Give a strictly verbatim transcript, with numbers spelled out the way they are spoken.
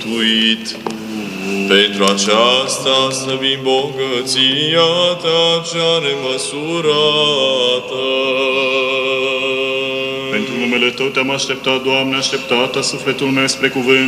mântuit. Pentru aceasta slăvim bogăția ta cea nemăsurată. Pentru numele Tău te-am așteptat, Doamne, așteptată sufletul meu spre cuvânt.